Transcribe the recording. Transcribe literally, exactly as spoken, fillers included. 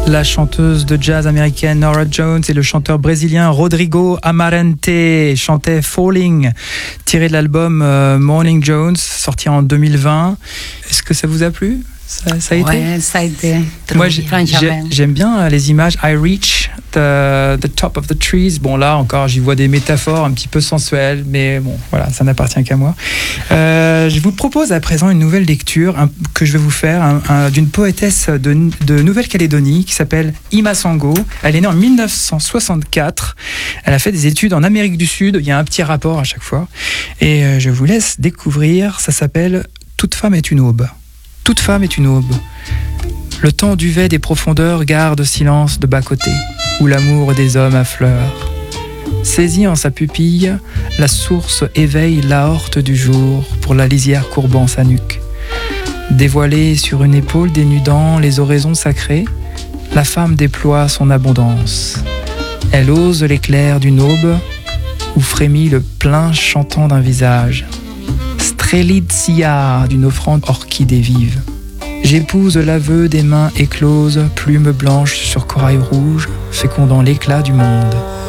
La chanteuse de jazz américaine Norah Jones et le chanteur brésilien Rodrigo Amarante chantaient Falling, tiré de l'album euh, Morning Jones, sorti en deux mille vingt. Est-ce que ça vous a plu ? Ça, ça a été ? Ouais, ça a été. Moi, j'ai, j'ai, j'aime bien les images. I reach the, the top of the trees. Bon, là encore, j'y vois des métaphores un petit peu sensuelles, mais bon, voilà, ça n'appartient qu'à moi. Euh, je vous propose à présent une nouvelle lecture un, que je vais vous faire un, un, d'une poétesse de, de Nouvelle-Calédonie qui s'appelle Ima Sango. Elle est née en dix-neuf cent soixante-quatre. Elle a fait des études en Amérique du Sud. Il y a un petit rapport à chaque fois. Et euh, je vous laisse découvrir. Ça s'appelle « Toute femme est une aube ». Toute femme est une aube. Le temps duvet des profondeurs garde silence de bas-côté, où l'amour des hommes affleure. Saisie en sa pupille, la source éveille l'aorte du jour pour la lisière courbant sa nuque. Dévoilée sur une épaule dénudant les oraisons sacrées, la femme déploie son abondance. Elle ose l'éclair d'une aube, où frémit le plein chantant d'un visage. Strelitzia d'une offrande orchidée vive. J'épouse l'aveu des mains écloses, plumes blanches sur corail rouge, fécondant l'éclat du monde.